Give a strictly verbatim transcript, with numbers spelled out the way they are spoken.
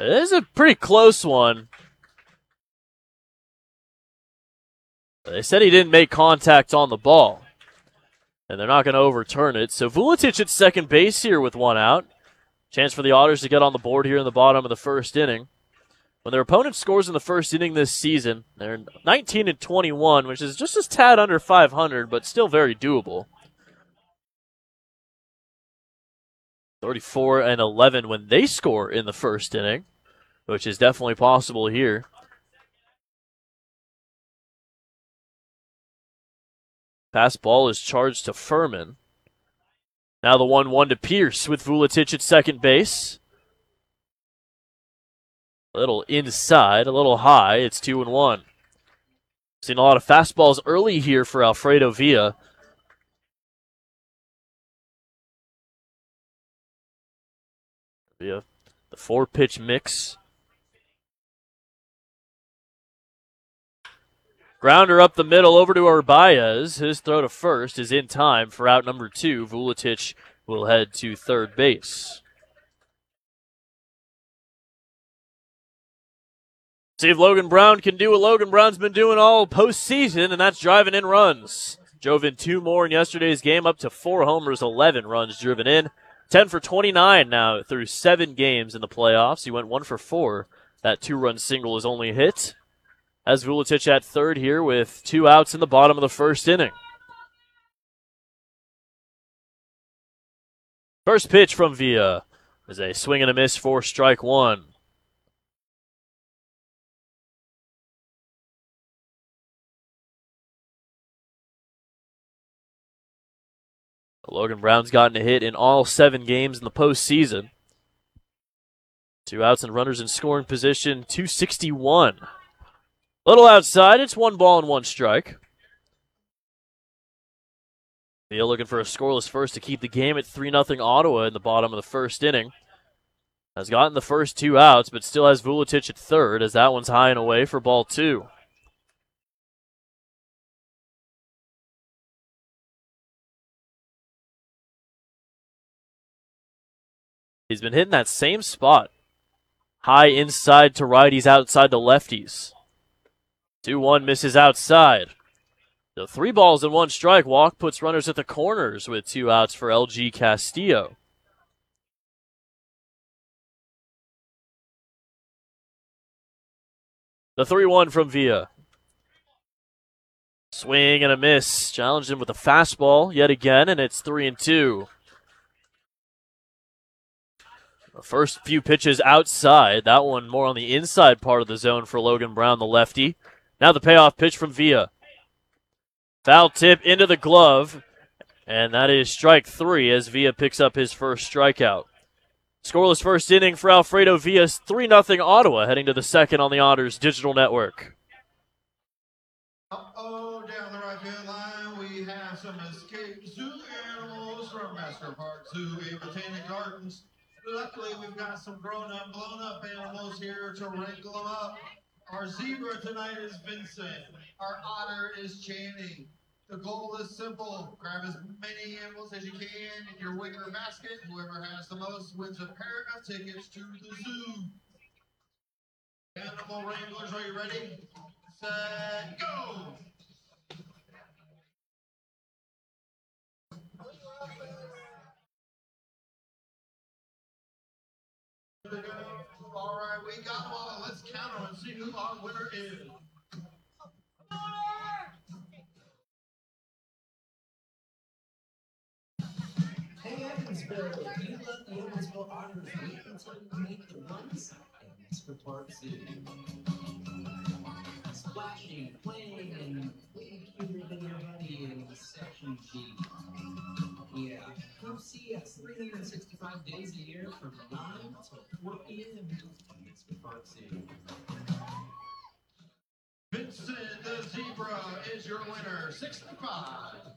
This is a pretty close one. They said he didn't make contact on the ball, and they're not going to overturn it. So Vuletic at second base here with one out. Chance for the Otters to get on the board here in the bottom of the first inning. When their opponent scores in the first inning this season, they're nineteen and twenty-one, which is just a tad under five hundred, but still very doable. thirty-four and eleven when they score in the first inning, which is definitely possible here. Pass ball is charged to Furman. Now the one one to Pierce with Vuletic at second base. A little inside, a little high. It's two and one. Seen a lot of fastballs early here for Alfredo Villa. Villa, the four-pitch mix. Grounder up the middle over to Urbaez. His throw to first is in time for out number two. Vuletic will head to third base. See if Logan Brown can do what Logan Brown's been doing all postseason, and that's driving in runs. Drove in two more in yesterday's game, up to four homers, eleven runs driven in. ten for twenty-nine now through seven games in the playoffs. He went one for four. That two-run single is only hit. As Vuletic at third here with two outs in the bottom of the first inning. First pitch from Villa is a swing and a miss for strike one. Logan Brown's gotten a hit in all seven games in the postseason. Two outs and runners in scoring position, two sixty-one. Little outside, it's one ball and one strike. Villa looking for a scoreless first to keep the game at three nothing Ottawa in the bottom of the first inning. Has gotten the first two outs, but still has Vuletic at third as that one's high and away for ball two. He's been hitting that same spot. High inside to righties, outside to lefties. two one misses outside. So three balls and one strike. Walk puts runners at the corners with two outs for L G Castillo. The three one from Villa. Swing and a miss. Challenged him with a fastball yet again, and it's three and two. The first few pitches outside. That one more on the inside part of the zone for Logan Brown, the lefty. Now the payoff pitch from Villa. Foul tip into the glove, and that is strike three as Villa picks up his first strikeout. Scoreless first inning for Alfredo Villa. three nothing Ottawa heading to the second on the Otters Digital Network. Uh-oh, down the right field line, we have some escaped zoo animals from Master Park Zoo and Botanic Gardens. Luckily, we've got some grown-up, blown-up animals here to wrinkle them up. Our zebra tonight is Vincent. Our otter is Channing. The goal is simple. Grab as many animals as you can in your wicker basket. Whoever has the most wins a pair of tickets to the zoo. Animal Wranglers, are you ready? Set, go! All right, we got them all. Let's count them and see who our winner is. Hey, Evansville, do you love the Evansville Otters wait until you make the runs at Master Park Zoo? Splashing, playing, and way cuter than your buddy in Section G. Yeah, come see us three hundred sixty-five days a year from nine to four p.m. at Master Park Zoo. Vincent the Zebra is your winner, six to five.